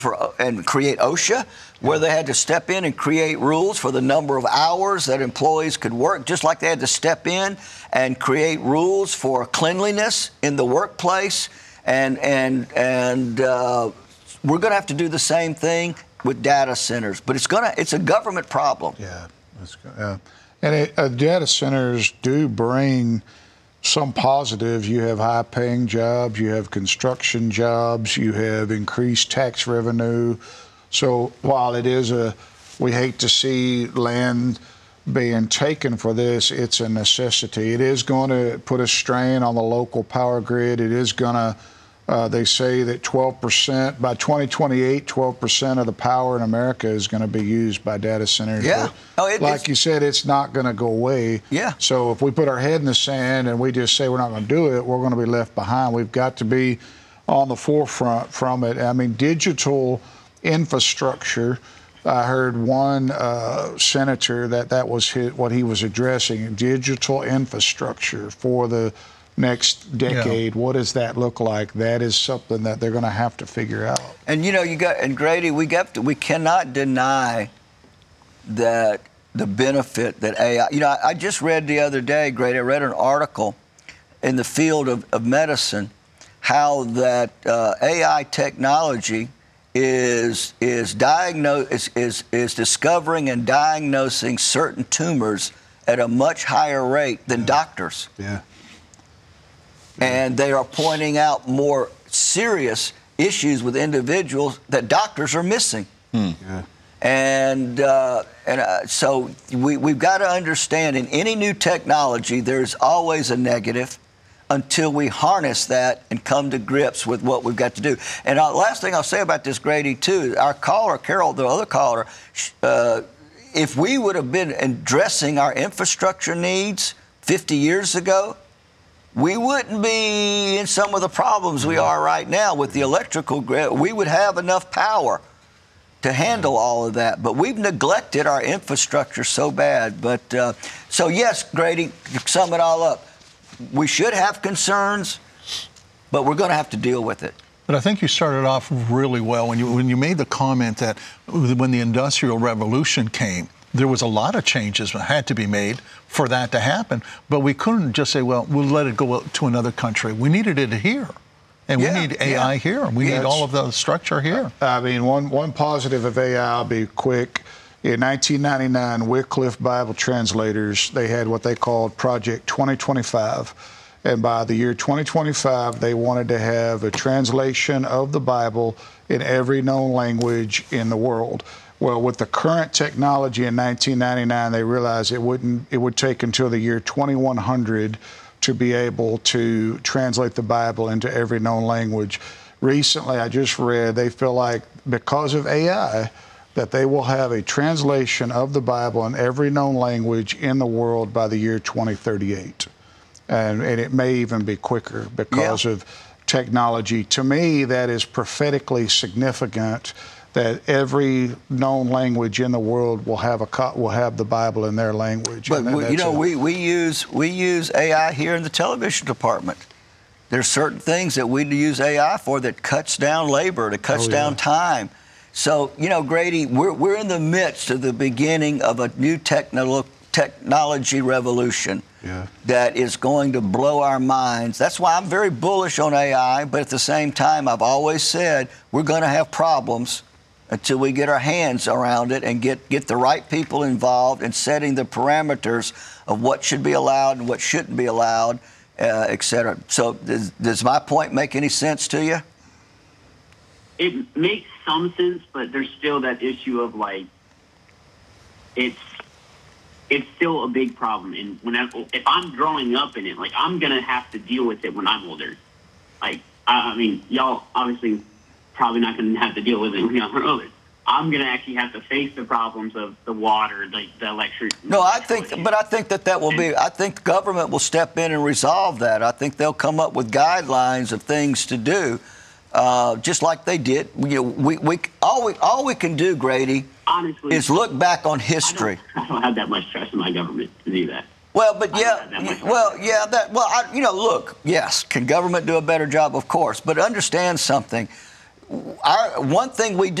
and create OSHA, where they had to step in and create rules for the number of hours that employees could work, just like they had to step in and create rules for cleanliness in the workplace. And we're going to have to do the same thing with data centers, but it's a government problem. Yeah, and data centers do bring some positives. You have high-paying jobs, you have construction jobs, you have increased tax revenue. So while it is we hate to see land being taken for this, it's a necessity. It is going to put a strain on the local power grid. It is going to, they say that 12%, by 2028, 12% of the power in America is going to be used by data centers. Yeah. Like you said, it's not going to go away. Yeah. So if we put our head in the sand and we just say we're not going to do it, we're going to be left behind. We've got to be on the forefront from it. I mean, digital infrastructure. I heard one senator that was what he was addressing, digital infrastructure for the next decade. Yeah. What does that look like? That is something that they're going to have to figure out. And Grady, we cannot deny that the benefit that AI. I just read the other day, Grady. I read an article in the field of medicine, how that AI technology is discovering and diagnosing certain tumors at a much higher rate than doctors. Yeah. And they are pointing out more serious issues with individuals that doctors are missing. Yeah. And so we've got to understand, in any new technology, there's always a negative until we harness that and come to grips with what we've got to do. And last thing I'll say about this, Grady, too, our caller, Carol, the other caller, if we would have been addressing our infrastructure needs 50 years ago, we wouldn't be in some of the problems we are right now with the electrical grid. We would have enough power to handle all of that. But we've neglected our infrastructure so bad. But so, yes, Grady, to sum it all up, we should have concerns, but we're going to have to deal with it. But I think you started off really well when you made the comment that when the Industrial Revolution came, there was a lot of changes that had to be made for that to happen. But we couldn't just say, well, we'll let it go to another country. We needed it here. And we need AI here. We need all of the structure here. I mean, one positive of AI, I'll be quick. In 1999, Wycliffe Bible Translators, they had what they called Project 2025. And by the year 2025, they wanted to have a translation of the Bible in every known language in the world. Well, with the current technology in 1999, they realized it would take until the year 2100 to be able to translate the Bible into every known language. Recently, I just read they feel like because of AI, that they will have a translation of the Bible in every known language in the world by the year 2038. And it may even be quicker because of technology. To me, that is prophetically significant that every known language in the world will have the Bible in their language. But we use AI here in the television department. There's certain things that we use AI for that cuts down labor, that cuts down time. So, Grady, we're in the midst of the beginning of a new technology revolution that is going to blow our minds. That's why I'm very bullish on AI, but at the same time, I've always said we're going to have problems until we get our hands around it and get the right people involved in setting the parameters of what should be allowed and what shouldn't be allowed, et cetera. So does my point make any sense to you? It makes some sense, but there's still that issue of it's still a big problem. And if I'm growing up in it, I'm gonna have to deal with it when I'm older. I mean, y'all obviously probably not gonna have to deal with it when y'all are older. I'm gonna actually have to face the problems of the water, the electric. No, I think that will be. I think government will step in and resolve that. I think they'll come up with guidelines of things to do. Just like they did. All we can do, Grady, honestly, is look back on history. I don't have that much trust in my government to do that. Well, but look, yes, can government do a better job? Of course, but understand something. one thing we do